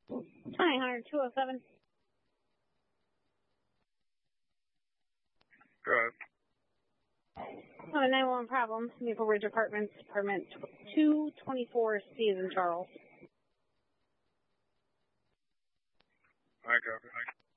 Hi, Hunter 207. Go ahead. 911 problem. Maple Ridge Apartments, apartment 224C in Charles. I copy.